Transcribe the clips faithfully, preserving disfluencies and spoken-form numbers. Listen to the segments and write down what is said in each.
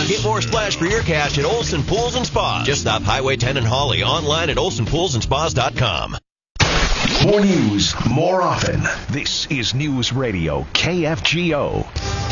Get more splash for your cash at Olson Pools and Spas. Just off Highway ten in Hawley. Online at olson pools and spas dot com. More news, more often. This is News Radio K F G O.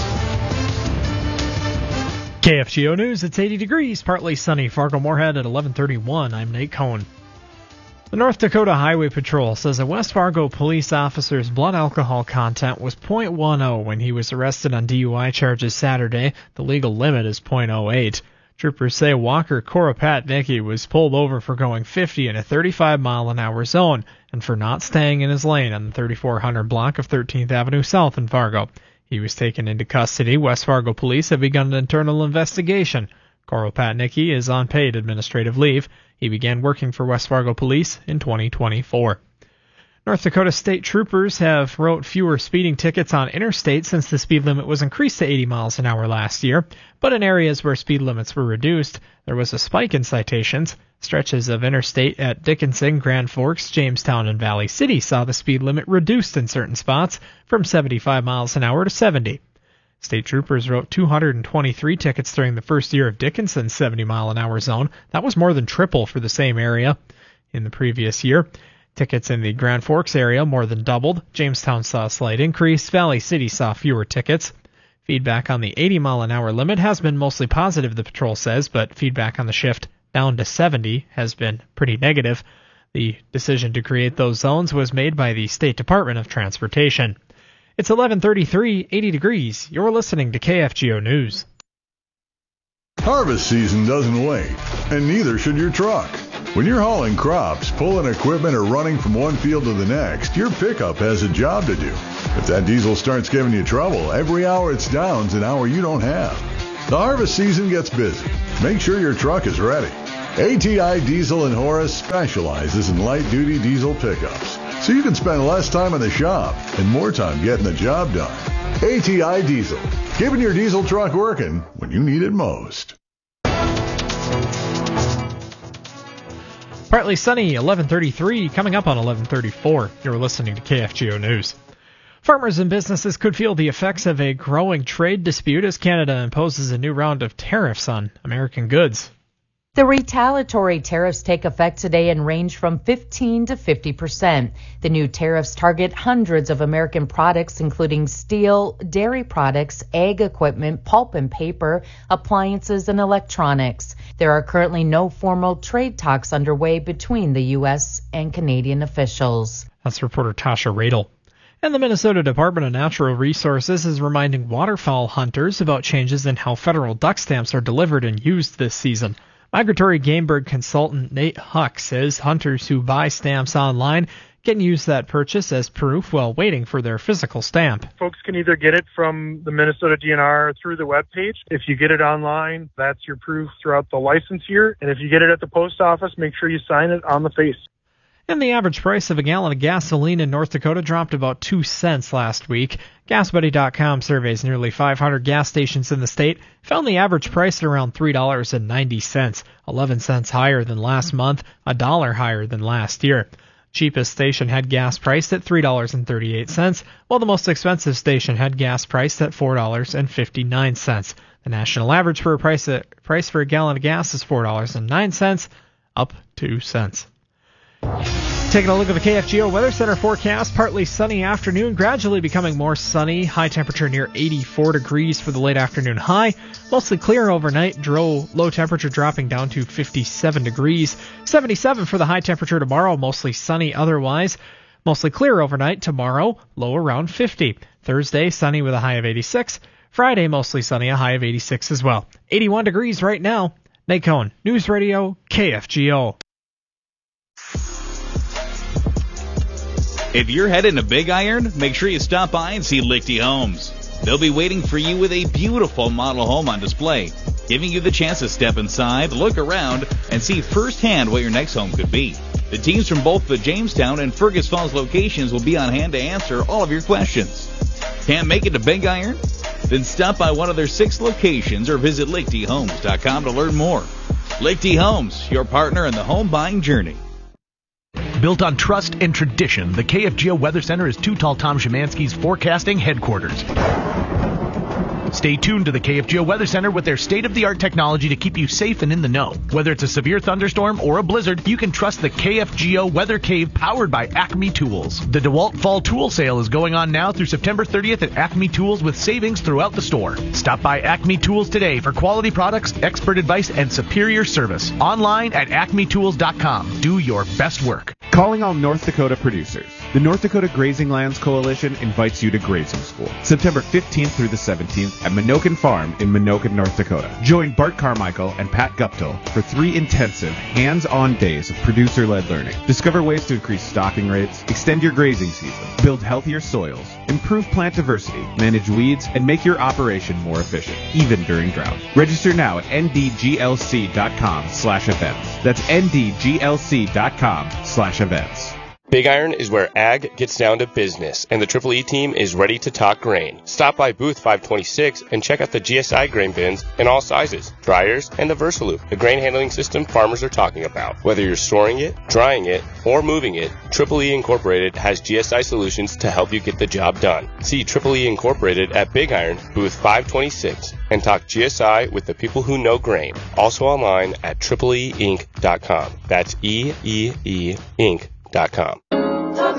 K F G O News, it's eighty degrees, partly sunny. Fargo-Moorhead at eleven thirty-one. I'm Nate Cohn. The North Dakota Highway Patrol says a West Fargo police officer's blood alcohol content was point one oh when he was arrested on D U I charges Saturday. The legal limit is point oh eight. Troopers say Walker Koropatnicki was pulled over for going fifty in a thirty-five mile an hour zone and for not staying in his lane on the thirty-four hundred block of thirteenth Avenue South in Fargo. He was taken into custody. West Fargo police have begun an internal investigation. Koropatnicki is on paid administrative leave. He began working for West Fargo Police in twenty twenty-four. North Dakota state troopers have wrote fewer speeding tickets on interstate since the speed limit was increased to eighty miles an hour last year. But in areas where speed limits were reduced, there was a spike in citations. Stretches of interstate at Dickinson, Grand Forks, Jamestown, and Valley City saw the speed limit reduced in certain spots from seventy-five miles an hour to seventy. State troopers wrote two hundred twenty-three tickets during the first year of Dickinson's seventy mile an hour zone. That was more than triple for the same area in the previous year. Tickets in the Grand Forks area more than doubled. Jamestown saw a slight increase. Valley City saw fewer tickets. Feedback on the eighty mile an hour limit has been mostly positive, the patrol says, but feedback on the shift down to seventy has been pretty negative. The decision to create those zones was made by the State Department of Transportation. It's eleven thirty-three, eighty degrees. You're listening to K F G O News. Harvest season doesn't wait, and neither should your truck. When you're hauling crops, pulling equipment, or running from one field to the next, your pickup has a job to do. If that diesel starts giving you trouble, every hour it's down's an hour you don't have. The harvest season gets busy. Make sure your truck is ready. A T I Diesel and Horace specializes in light-duty diesel pickups, so you can spend less time in the shop and more time getting the job done. A T I Diesel, keeping your diesel truck working when you need it most. Partly sunny, eleven thirty-three, coming up on eleven thirty-four. You're listening to K F G O News. Farmers and businesses could feel the effects of a growing trade dispute as Canada imposes a new round of tariffs on American goods. The retaliatory tariffs take effect today and range from fifteen to fifty percent. The new tariffs target hundreds of American products, including steel, dairy products, ag equipment, pulp and paper, appliances, and electronics. There are currently no formal trade talks underway between the U S and Canadian officials. That's reporter Tasha Radel. And the Minnesota Department of Natural Resources is reminding waterfowl hunters about changes in how federal duck stamps are delivered and used this season. Migratory game bird consultant Nate Huck says hunters who buy stamps online can use that purchase as proof while waiting for their physical stamp. Folks can either get it from the Minnesota D N R through the webpage. If you get it online, that's your proof throughout the license year. And if you get it at the post office, make sure you sign it on the face. And the average price of a gallon of gasoline in North Dakota dropped about two cents last week. Gas Buddy dot com surveys nearly five hundred gas stations in the state, found the average price at around three dollars and ninety cents, eleven cents higher than last month, a dollar higher than last year. Cheapest station had gas priced at three dollars and thirty-eight cents, while the most expensive station had gas priced at four dollars and fifty-nine cents. The national average for a price, a price for a gallon of gas is four dollars and nine cents, up two cents. Taking a look at the K F G O Weather Center forecast, partly sunny afternoon, gradually becoming more sunny. High temperature near eighty-four degrees for the late afternoon high. Mostly clear overnight, low, low temperature dropping down to fifty-seven degrees. seventy-seven for the high temperature tomorrow, mostly sunny otherwise. Mostly clear overnight tomorrow, low around fifty. Thursday, sunny with a high of eighty-six. Friday, mostly sunny, a high of eighty-six as well. eighty-one degrees right now. Nate Cohn, News Radio, K F G O. If you're heading to Big Iron, make sure you stop by and see Lichty Homes. They'll be waiting for you with a beautiful model home on display, giving you the chance to step inside, look around, and see firsthand what your next home could be. The teams from both the Jamestown and Fergus Falls locations will be on hand to answer all of your questions. Can't make it to Big Iron? Then stop by one of their six locations or visit lichty homes dot com to learn more. Lichty Homes, your partner in the home buying journey. Built on trust and tradition, the K F G O Weather Center is Too Tall Tom Szymanski's forecasting headquarters. Stay tuned to the K F G O Weather Center with their state-of-the-art technology to keep you safe and in the know. Whether it's a severe thunderstorm or a blizzard, you can trust the K F G O Weather Cave powered by Acme Tools. The DeWalt Fall Tool Sale is going on now through September thirtieth at Acme Tools with savings throughout the store. Stop by Acme Tools today for quality products, expert advice, and superior service. Online at acme tools dot com. Do your best work. Calling all North Dakota producers. The North Dakota Grazing Lands Coalition invites you to grazing school, September fifteenth through the seventeenth at Minokan Farm in Minokan, North Dakota. Join Bart Carmichael and Pat Guptill for three intensive, hands-on days of producer-led learning. Discover ways to increase stocking rates, extend your grazing season, build healthier soils, improve plant diversity, manage weeds, and make your operation more efficient, even during drought. Register now at n d g l c dot com slash events. That's n d g l c dot com slash events. Big Iron is where ag gets down to business, and the Triple E team is ready to talk grain. Stop by booth five twenty-six and check out the G S I grain bins in all sizes, dryers, and the Versaloop, the grain handling system farmers are talking about. Whether you're storing it, drying it, or moving it, Triple E Incorporated has G S I solutions to help you get the job done. See Triple E Incorporated at Big Iron, booth five twenty-six, and talk G S I with the people who know grain. Also online at triple e inc dot com. That's E E E Inc dot com.